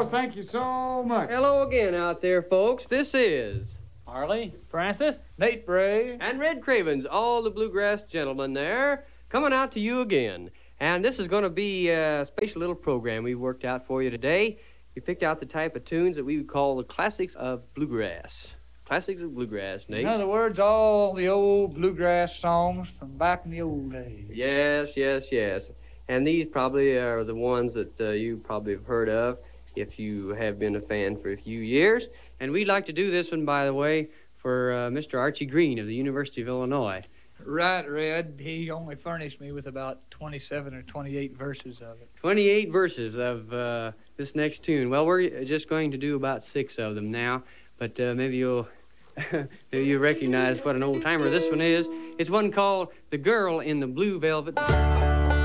Oh, thank you so much. Hello again out there, folks. This is Harley, Francis, Nate Bray, and Red Cravens, all the bluegrass gentlemen there, coming out to you again. And this is going to be a special little program we worked out for you today. We picked out the type of tunes that we would call the classics of bluegrass. Classics of bluegrass, Nate. in other words, all the old bluegrass songs from back in the old days. Yes. And these probably are the ones that you probably have heard of if you have been a fan for a few years. And we'd like to do this one, by the way, for Mr. Archie Green of the University of Illinois. Right, Red. He only furnished me with about 27 or 28 verses of it. 28 verses of this next tune. Well, we're just going to do about 6 of them now, but maybe you'll recognize what an old-timer this one is. It's one called The Girl in the Blue Velvet.